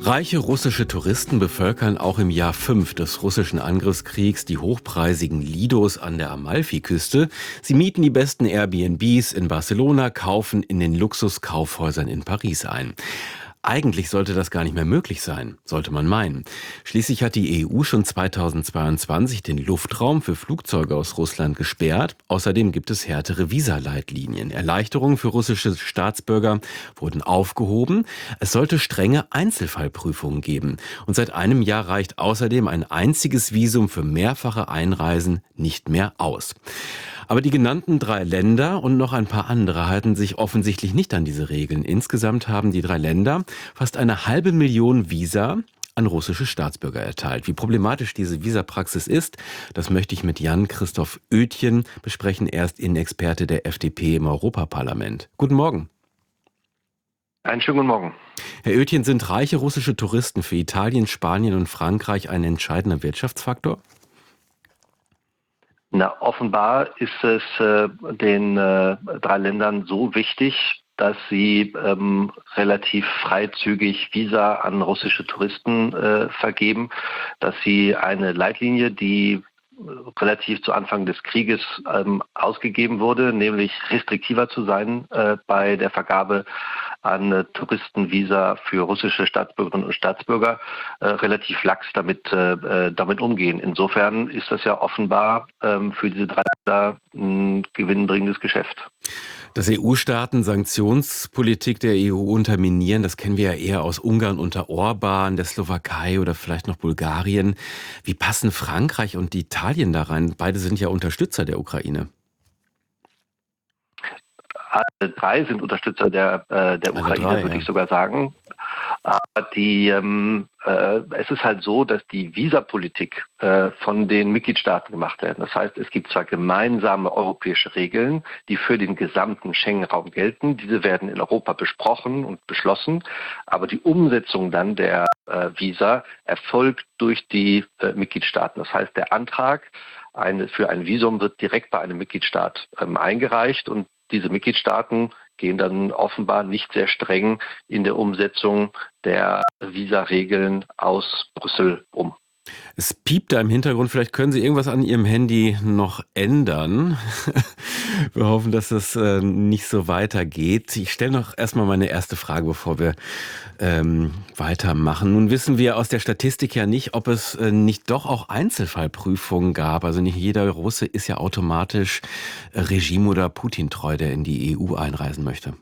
Reiche russische Touristen bevölkern auch im Jahr 5 des russischen Angriffskriegs die hochpreisigen Lidos an der Amalfiküste. Sie mieten die besten Airbnbs in Barcelona, kaufen in den Luxuskaufhäusern in Paris ein. Eigentlich sollte das gar nicht mehr möglich sein, sollte man meinen. Schließlich hat die EU schon 2022 den Luftraum für Flugzeuge aus Russland gesperrt. Außerdem gibt es härtere Visaleitlinien. Erleichterungen für russische Staatsbürger wurden aufgehoben. Es sollte strenge Einzelfallprüfungen geben. Und seit einem Jahr reicht außerdem ein einziges Visum für mehrfache Einreisen nicht mehr aus. Aber die genannten 3 Länder und noch ein paar andere halten sich offensichtlich nicht an diese Regeln. Insgesamt haben die 3 Länder fast 500.000 Visa an russische Staatsbürger erteilt. Wie problematisch diese Visapraxis ist, das möchte ich mit Jan-Christoph Oetjen besprechen. Er ist Innenexperte der FDP im Europaparlament. Guten Morgen. Einen schönen guten Morgen. Herr Oetjen, sind reiche russische Touristen für Italien, Spanien und Frankreich ein entscheidender Wirtschaftsfaktor? Na, offenbar ist es den 3 Ländern so wichtig, dass sie relativ freizügig Visa an russische Touristen vergeben, dass sie eine Leitlinie, die relativ zu Anfang des Krieges ausgegeben wurde, nämlich restriktiver zu sein bei der Vergabe an Touristenvisa für russische Staatsbürgerinnen und Staatsbürger, relativ lax damit umgehen. Insofern ist das ja offenbar für diese 3 Länder ein gewinnbringendes Geschäft. Dass EU-Staaten Sanktionspolitik der EU unterminieren, das kennen wir ja eher aus Ungarn unter Orban, der Slowakei oder vielleicht noch Bulgarien. Wie passen Frankreich und Italien da rein? Beide sind ja Unterstützer der Ukraine. Alle 3 sind Unterstützer der Ukraine, würde ich sogar sagen. Aber es ist halt so, dass die Visapolitik von den Mitgliedstaaten gemacht werden. Das heißt, es gibt zwar gemeinsame europäische Regeln, die für den gesamten Schengen-Raum gelten. Diese werden in Europa besprochen und beschlossen. Aber die Umsetzung dann der Visa erfolgt durch die Mitgliedstaaten. Das heißt, der Antrag für ein Visum wird direkt bei einem Mitgliedstaat eingereicht und diese Mitgliedstaaten gehen dann offenbar nicht sehr streng in der Umsetzung der Visa-Regeln aus Brüssel um. Es piept da im Hintergrund. Vielleicht können Sie irgendwas an Ihrem Handy noch ändern. Wir hoffen, dass das nicht so weitergeht. Ich stelle noch erstmal meine erste Frage, bevor wir weitermachen. Nun wissen wir aus der Statistik ja nicht, ob es nicht doch auch Einzelfallprüfungen gab. Also nicht jeder Russe ist ja automatisch Regime- oder Putin-treu, der in die EU einreisen möchte.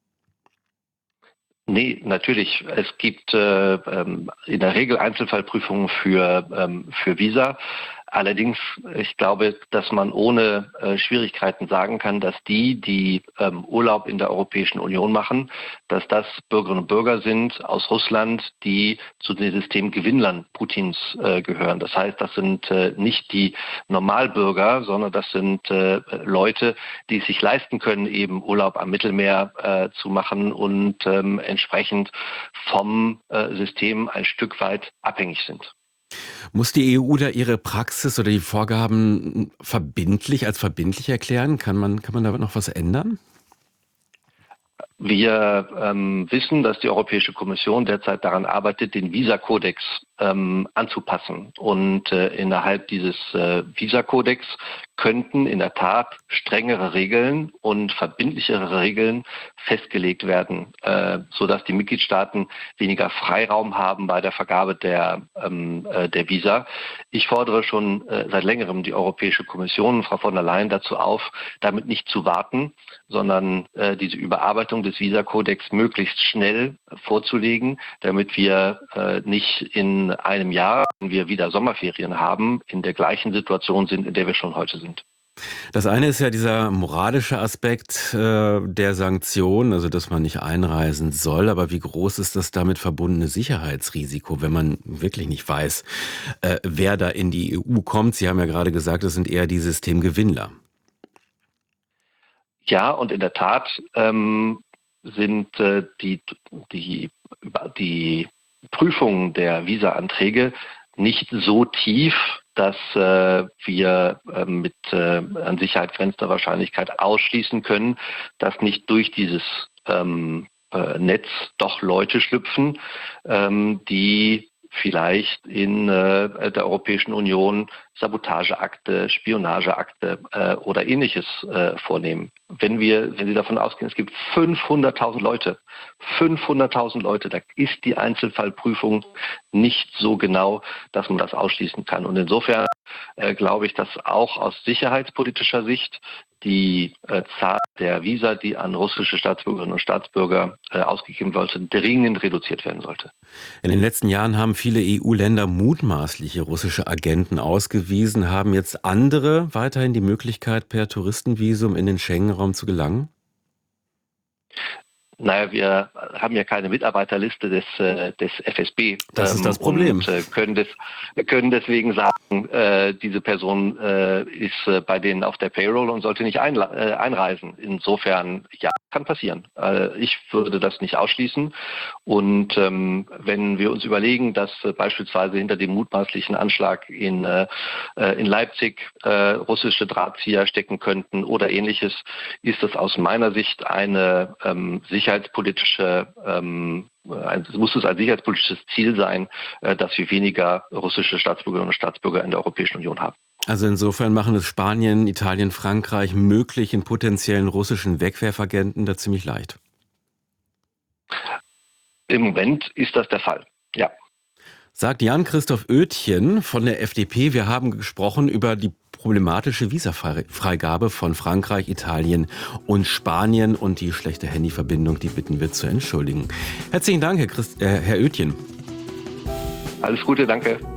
Nee, natürlich. Es gibt in der Regel Einzelfallprüfungen für Visa. Allerdings, ich glaube, dass man ohne Schwierigkeiten sagen kann, dass die Urlaub in der Europäischen Union machen, dass das Bürgerinnen und Bürger sind aus Russland, die zu den Systemgewinnern Putins gehören. Das heißt, das sind nicht die Normalbürger, sondern das sind Leute, die es sich leisten können, eben Urlaub am Mittelmeer zu machen und entsprechend vom System ein Stück weit abhängig sind. Muss die EU da ihre Praxis oder die Vorgaben als verbindlich erklären? Kann man da noch was ändern? Wir wissen, dass die Europäische Kommission derzeit daran arbeitet, den Visakodex anzupassen. Und innerhalb dieses Visakodex könnten in der Tat strengere Regeln und verbindlichere Regeln festgelegt werden, sodass die Mitgliedstaaten weniger Freiraum haben bei der Vergabe der Visa. Ich fordere schon seit längerem die Europäische Kommission, Frau von der Leyen, dazu auf, damit nicht zu warten, sondern diese Überarbeitung des Visakodex möglichst schnell vorzulegen, damit wir nicht in einem Jahr, wenn wir wieder Sommerferien haben, in der gleichen Situation sind, in der wir schon heute sind. Das eine ist ja dieser moralische Aspekt der Sanktionen, also dass man nicht einreisen soll. Aber wie groß ist das damit verbundene Sicherheitsrisiko, wenn man wirklich nicht weiß, wer da in die EU kommt? Sie haben ja gerade gesagt, es sind eher die Systemgewinnler. Ja, und in der Tat sind die Prüfungen der Visa-Anträge nicht so tief, dass wir mit an Sicherheit grenzender Wahrscheinlichkeit ausschließen können, dass nicht durch dieses Netz doch Leute schlüpfen, die vielleicht in der Europäischen Union Sabotageakte, Spionageakte oder Ähnliches vornehmen. Wenn Sie davon ausgehen, es gibt 500.000 Leute, da ist die Einzelfallprüfung nicht so genau, dass man das ausschließen kann. Und insofern glaube ich, dass auch aus sicherheitspolitischer Sicht die Zahl der Visa, die an russische Staatsbürgerinnen und Staatsbürger ausgegeben sollte, dringend reduziert werden sollte. In den letzten Jahren haben viele EU-Länder mutmaßliche russische Agenten ausgewiesen. Haben jetzt andere weiterhin die Möglichkeit, per Touristenvisum in den Schengen-Raum zu gelangen? Naja, wir haben ja keine Mitarbeiterliste des FSB. Das ist das Problem. Und können deswegen sagen, diese Person ist bei denen auf der Payroll und sollte nicht einreisen. Insofern, ja, kann passieren. Ich würde das nicht ausschließen. Und wenn wir uns überlegen, dass beispielsweise hinter dem mutmaßlichen Anschlag in Leipzig russische Drahtzieher stecken könnten oder Ähnliches, ist das aus meiner Sicht eine muss es ein sicherheitspolitisches Ziel sein, dass wir weniger russische Staatsbürgerinnen und Staatsbürger in der Europäischen Union haben. Also insofern machen es Spanien, Italien, Frankreich möglichen potenziellen russischen Wegwerfagenten da ziemlich leicht. Im Moment ist das der Fall, ja. Sagt Jan-Christoph Oetjen von der FDP. Wir haben gesprochen über die problematische Visafreigabe von Frankreich, Italien und Spanien und die schlechte Handyverbindung, die bitten wir zu entschuldigen. Herzlichen Dank, Herr Oetjen. Alles Gute, danke.